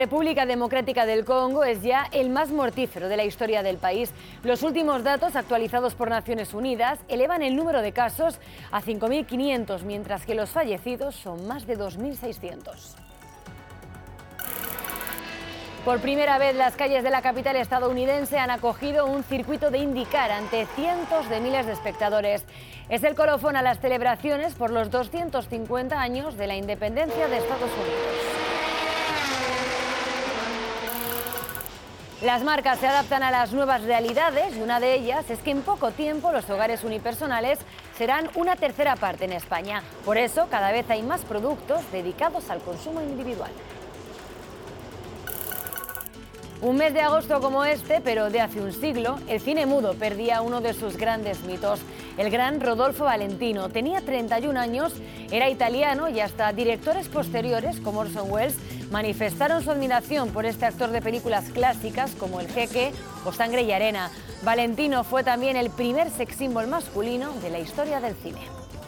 República Democrática del Congo es ya el más mortífero de la historia del país. Los últimos datos actualizados por Naciones Unidas elevan el número de casos a 5.500, mientras que los fallecidos son más de 2.600. Por primera vez, las calles de la capital estadounidense han acogido un circuito de IndyCar ante cientos de miles de espectadores. Es el colofón a las celebraciones por los 250 años de la independencia de Estados Unidos. Las marcas se adaptan a las nuevas realidades y una de ellas es que en poco tiempo los hogares unipersonales serán una tercera parte en España. Por eso, cada vez hay más productos dedicados al consumo individual. Un mes de agosto como este, pero de hace un siglo, el cine mudo perdía uno de sus grandes mitos. El gran Rodolfo Valentino tenía 31 años, era italiano y hasta directores posteriores como Orson Welles manifestaron su admiración por este actor de películas clásicas como El Jeque o Sangre y Arena. Valentino fue también el primer sex symbol masculino de la historia del cine.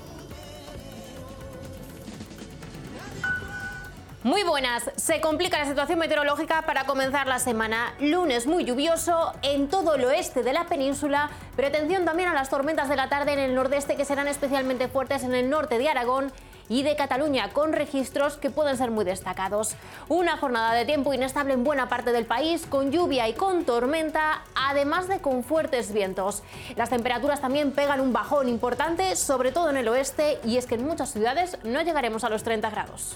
Muy buenas. Se complica la situación meteorológica para comenzar la semana. Lunes muy lluvioso en todo el oeste de la península, pero atención también a las tormentas de la tarde en el nordeste, que serán especialmente fuertes en el norte de Aragón y de Cataluña, con registros que pueden ser muy destacados. Una jornada de tiempo inestable en buena parte del país, con lluvia y con tormenta, además de con fuertes vientos. Las temperaturas también pegan un bajón importante, sobre todo en el oeste, y es que en muchas ciudades no llegaremos a los 30 grados.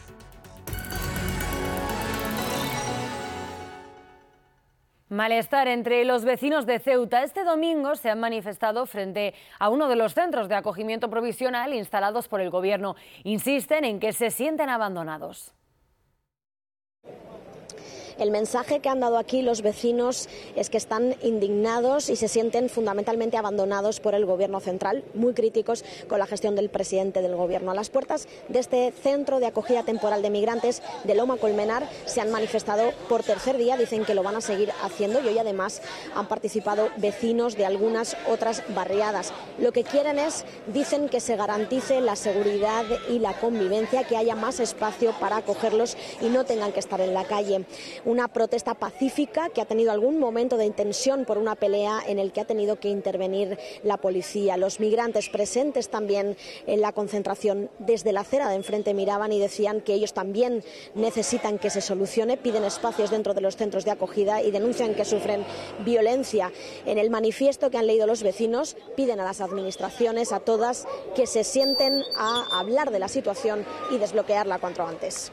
Malestar entre los vecinos de Ceuta. Este domingo se han manifestado frente a uno de los centros de acogimiento provisional instalados por el gobierno. Insisten en que se sienten abandonados. El mensaje que han dado aquí los vecinos es que están indignados y se sienten fundamentalmente abandonados por el gobierno central, muy críticos con la gestión del presidente del gobierno. A las puertas de este centro de acogida temporal de migrantes de Loma Colmenar se han manifestado por tercer día, dicen que lo van a seguir haciendo, y hoy además han participado vecinos de algunas otras barriadas. Lo que quieren es, dicen, que se garantice la seguridad y la convivencia, que haya más espacio para acogerlos y no tengan que estar en la calle. Una protesta pacífica que ha tenido algún momento de tensión por una pelea en el que ha tenido que intervenir la policía. Los migrantes presentes también en la concentración desde la acera de enfrente miraban y decían que ellos también necesitan que se solucione, piden espacios dentro de los centros de acogida y denuncian que sufren violencia. En el manifiesto que han leído los vecinos piden a las administraciones, a todas, que se sienten a hablar de la situación y desbloquearla cuanto antes.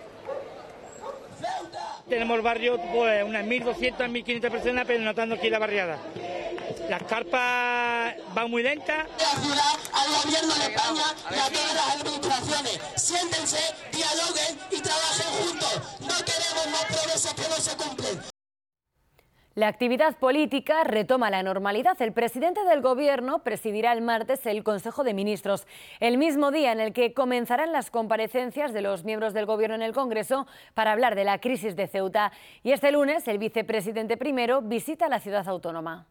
Tenemos barrio, pues unas 1.200, 1.500 personas pernoctando aquí en la barriada. Las carpas van muy lentas. La ciudad, al gobierno de España y a todas las administraciones. Siéntense, dialoguen y trabajen juntos. No queremos más promesas que no se cumplen. La actividad política retoma la normalidad. El presidente del Gobierno presidirá el martes el Consejo de Ministros, el mismo día en el que comenzarán las comparecencias de los miembros del Gobierno en el Congreso para hablar de la crisis de Ceuta. Y este lunes el vicepresidente primero visita la ciudad autónoma.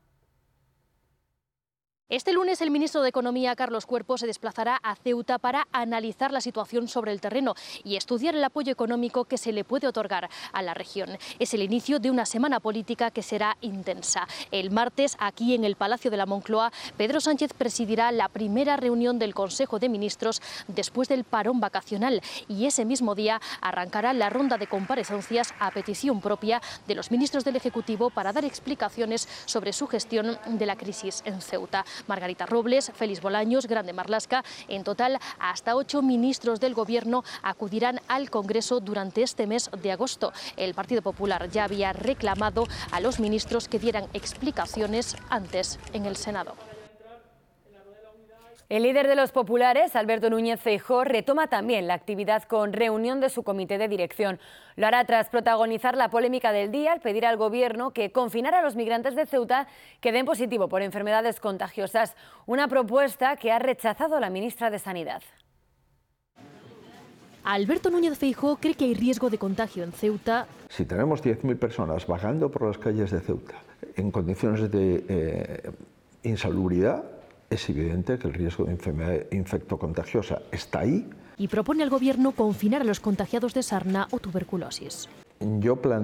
Este lunes el ministro de Economía, Carlos Cuerpo, se desplazará a Ceuta para analizar la situación sobre el terreno y estudiar el apoyo económico que se le puede otorgar a la región. Es el inicio de una semana política que será intensa. El martes, aquí en el Palacio de la Moncloa, Pedro Sánchez presidirá la primera reunión del Consejo de Ministros después del parón vacacional, y ese mismo día arrancará la ronda de comparecencias a petición propia de los ministros del Ejecutivo para dar explicaciones sobre su gestión de la crisis en Ceuta. Margarita Robles, Félix Bolaños, Grande Marlaska, en total hasta 8 ministros del Gobierno acudirán al Congreso durante este mes de agosto. El Partido Popular ya había reclamado a los ministros que dieran explicaciones antes en el Senado. El líder de los populares, Alberto Núñez Feijóo, retoma también la actividad con reunión de su comité de dirección. Lo hará tras protagonizar la polémica del día al pedir al Gobierno que confinara a los migrantes de Ceuta que den positivo por enfermedades contagiosas, una propuesta que ha rechazado la ministra de Sanidad. Alberto Núñez Feijóo cree que hay riesgo de contagio en Ceuta. Si tenemos 10.000 personas vagando por las calles de Ceuta en condiciones de insalubridad, es evidente que el riesgo de enfermedad infectocontagiosa está ahí. Y propone al Gobierno confinar a los contagiados de sarna o tuberculosis. yo